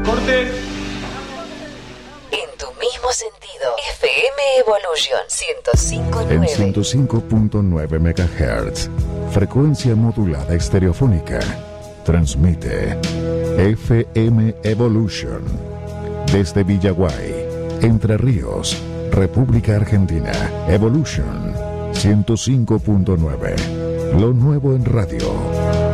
Corte. En tu mismo sentido, FM Evolution 105.9. En 105.9 MHz, frecuencia modulada estereofónica. Transmite FM Evolution desde Villaguay, Entre Ríos, República Argentina. Evolution 105.9. Lo nuevo en radio.